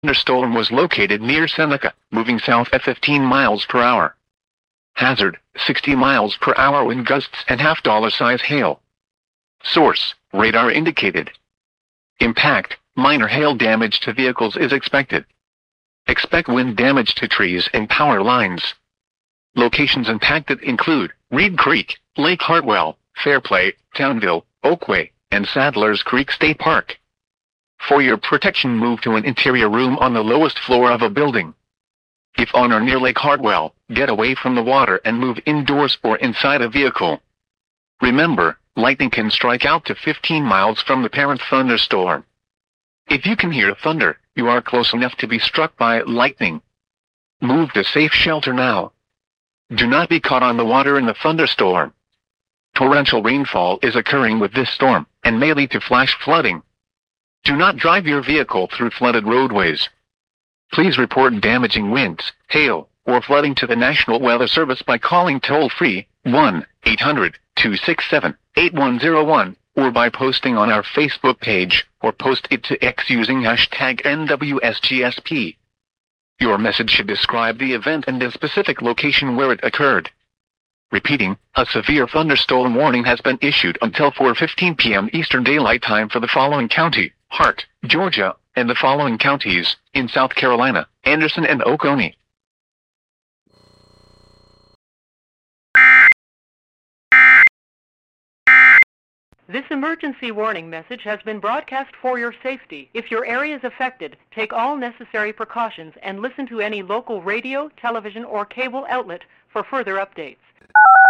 thunderstorm was located near Seneca, moving south at 15 miles per hour. Hazard, 60 miles per hour wind gusts and $1/size hail. Source, radar indicated. Impact, minor hail damage to vehicles is expected. Expect wind damage to trees and power lines. Locations impacted include Reed Creek, Lake Hartwell, Fairplay, Townville, Oakway, and Sadlers Creek State Park. For your protection, move to an interior room on the lowest floor of a building. If on or near Lake Hartwell, get away from the water and move indoors or inside a vehicle. Remember, lightning can strike out to 15 miles from the parent thunderstorm. If you can hear thunder, you are close enough to be struck by lightning. Move to safe shelter now. Do not be caught on the water in the thunderstorm. Torrential rainfall is occurring with this storm, and may lead to flash flooding. Do not drive your vehicle through flooded roadways. Please report damaging winds, hail, or flooding to the National Weather Service by calling toll-free 1-800-267-8101, or by posting on our Facebook page, or post it to X using hashtag NWSGSP. Your message should describe the event and the specific location where it occurred. Repeating, a severe thunderstorm warning has been issued until 4:15 p.m. Eastern Daylight Time for the following county, Hart, Georgia, and the following counties, in South Carolina, Anderson and Oconee. This emergency warning message has been broadcast for your safety. If your area is affected, take all necessary precautions and listen to any local radio, television, or cable outlet for further updates.